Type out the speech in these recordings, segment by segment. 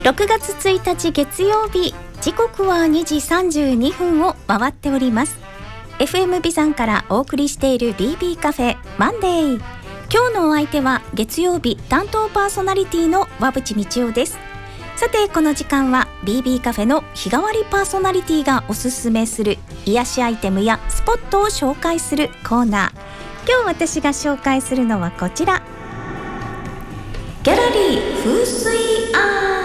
6月1日月曜日、時刻は2時32分を回っております。 FM ビザンからお送りしている BB カフェマンデー。今日のお相手は月曜日担当パーソナリティの和渕道夫です。さてこの時間は BB カフェの日替わりパーソナリティがおすすめする癒しアイテムやスポットを紹介するコーナー。今日私が紹介するのはこちら、ギャラリー風水案。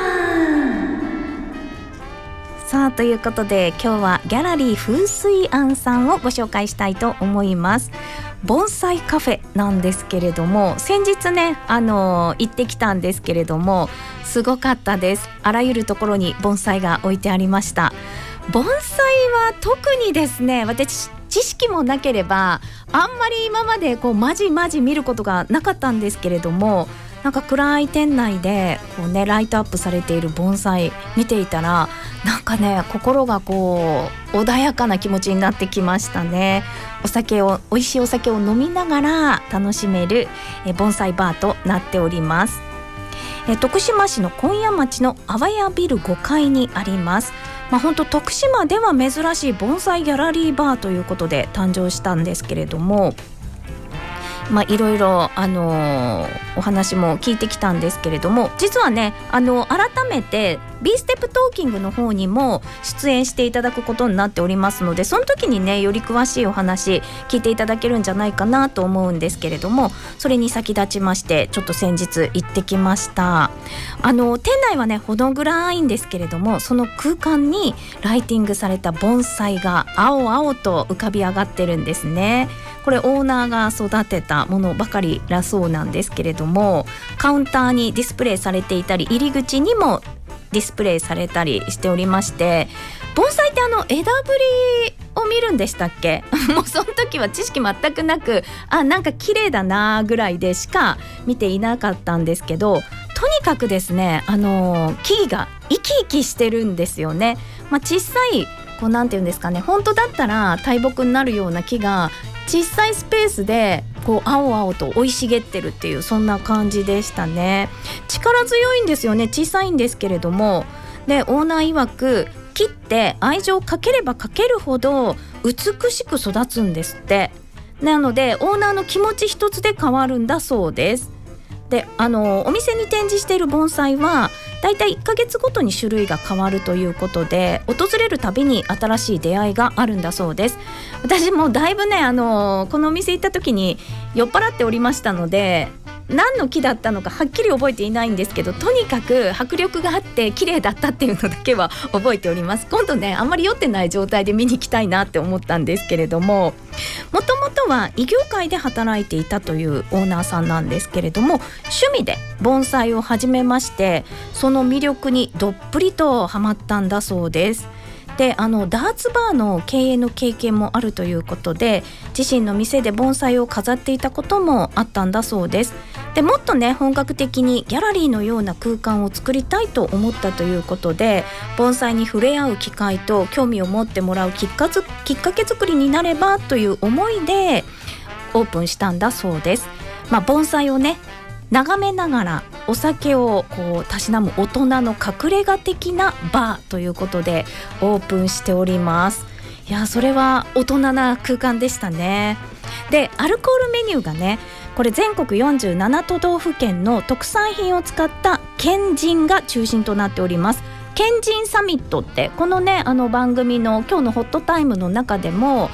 さあということで今日はギャラリー風水案さんをご紹介したいと思います。盆栽カフェなんですけれども、先日ね行ってきたんですけれども、すごかったです。あらゆるところに盆栽が置いてありました。盆栽は特にですね、私知識もなければあんまり今までまじ見ることがなかったんですけれども、なんか暗い店内でライトアップされている盆栽見ていたら、なんかね心が穏やかな気持ちになってきましたね。美味しいお酒を飲みながら楽しめる盆栽バーとなっております。徳島市の紺屋町の阿波屋ビル5階にあります。本当徳島では珍しい盆栽ギャラリーバーということで誕生したんですけれども、いろいろお話も聞いてきたんですけれども、実はね改めて B ステップトーキングの方にも出演していただくことになっておりますので、その時にねより詳しいお話聞いていただけるんじゃないかなと思うんですけれども、それに先立ちましてちょっと先日行ってきました。店内はねほどぐらいんですけれども、その空間にライティングされた盆栽が青々と浮かび上がってるんですね。これオーナーが育てたものばかりだそうなんですけれども、カウンターにディスプレイされていたり、入り口にもディスプレイされたりしておりまして、盆栽って枝ぶりを見るんでしたっけもうその時は知識全くなく、なんか綺麗だなぐらいでしか見ていなかったんですけど、とにかくですね木々が生き生きしてるんですよね。小さいなんていうんですかね、本当だったら大木になるような木が小さいスペースで青々と生い茂ってるっていう、そんな感じでしたね。力強いんですよね。小さいんですけれども、でオーナー曰く木って愛情をかければかけるほど美しく育つんですって。なのでオーナーの気持ち一つで変わるんだそうです。でお店に展示している盆栽はだいたい1ヶ月ごとに種類が変わるということで、訪れるたびに新しい出会いがあるんだそうです。私もだいぶねこのお店行った時に酔っ払っておりましたので、何の木だったのかはっきり覚えていないんですけど、とにかく迫力があって綺麗だったっていうのだけは覚えております。今度ねあんまり酔ってない状態で見に行きたいなって思ったんですけれども、もともとは異業界で働いていたというオーナーさんなんですけれども、趣味で盆栽を始めまして、その魅力にどっぷりとハマったんだそうです。でダーツバーの経営の経験もあるということで、自身の店で盆栽を飾っていたこともあったんだそうです。でもっとね本格的にギャラリーのような空間を作りたいと思ったということで、盆栽に触れ合う機会と興味を持ってもらうきっかけ作りになればという思いでオープンしたんだそうです。盆栽をね眺めながらお酒をたしなむ大人の隠れ家的なバーということでオープンしております。いやそれは大人な空間でしたね。でアルコールメニューがね、これ全国47都道府県の特産品を使った県人が中心となっております。県人サミットってこのね番組の今日のホットタイムの中でも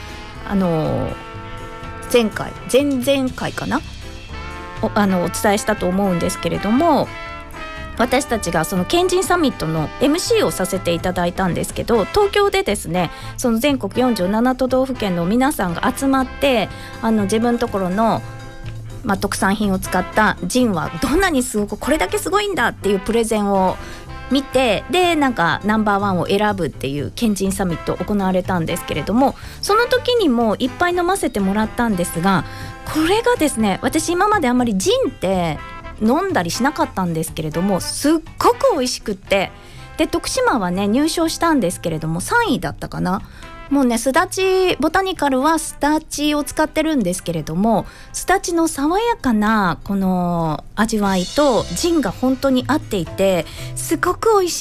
前々回かなお伝えしたと思うんですけれども、私たちがその県人サミットの MC をさせていただいたんですけど、東京でですねその全国47都道府県の皆さんが集まって自分のところの、特産品を使ったジンはどんなにすごくこれだけすごいんだっていうプレゼンを見て、でなんかナンバーワンを選ぶっていう県人サミット行われたんですけれども、その時にもいっぱい飲ませてもらったんですが、これがですね私今まであんまりジンって飲んだりしなかったんですけれども、すっごく美味しくって、で徳島はね入賞したんですけれども3位だったかな。 もうね、すだちボタニカルはすだちを使ってるんですけれども、すだちの爽やかなこの味わいとジンが本当に合っていて、すごく美味し